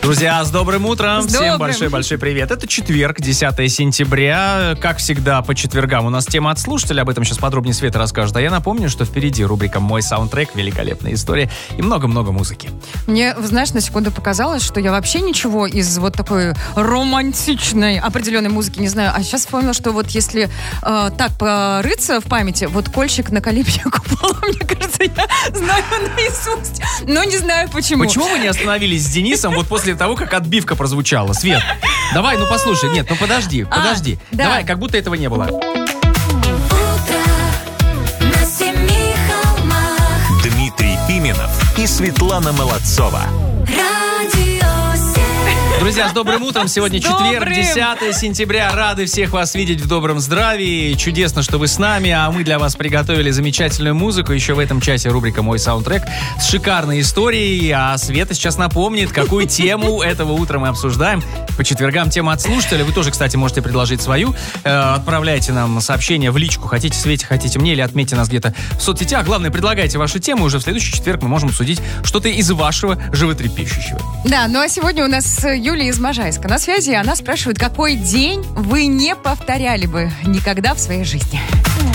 Друзья, с добрым утром. Всем большой-большой привет. Это четверг, 10 сентября. Как всегда, по четвергам у нас тема от слушателя. Об этом сейчас подробнее Света расскажет. А я напомню, что впереди рубрика «Мой саундтрек», великолепная история и много-много музыки. Мне, знаешь, на секунду показалось, что я вообще ничего из вот такой романтичной определенной музыки не знаю. А сейчас вспомнила, что вот если так порыться в памяти, вот «Кольщик на колибре купола», мне кажется, я знаю наизусть, но не знаю почему. Почему вы не остановились с Денисом вот после того, как отбивка прозвучала? Свет, давай, ну послушай. Нет, ну подожди. Да. Давай, как будто этого не было. Дмитрий Пименов и Светлана Молодцова. Друзья, с добрым утром. Сегодня четверг, 10 сентября. Рады всех вас видеть в добром здравии. Чудесно, что вы с нами, а мы для вас приготовили замечательную музыку. Еще в этом часе рубрика «Мой саундтрек» с шикарной историей. А Света сейчас напомнит, какую тему этого утра мы обсуждаем. По четвергам тема от слушателя. Вы тоже, кстати, можете предложить свою. Отправляйте нам сообщение в личку. Хотите Свете, хотите мне, или отметьте нас где-то в соцсетях. Главное, предлагайте вашу тему. Уже в следующий четверг мы можем обсудить что-то из вашего животрепещущего. Да, ну а сегодня у нас Юлия из Можайска на связи. Она спрашивает, какой день вы не повторяли бы никогда в своей жизни?